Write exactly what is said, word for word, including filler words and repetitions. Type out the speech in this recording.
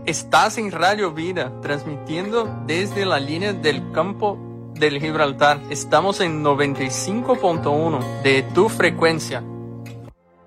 Estás en Radio Vida, transmitiendo desde la línea del campo del Gibraltar. Estamos en noventa y cinco punto uno de tu frecuencia.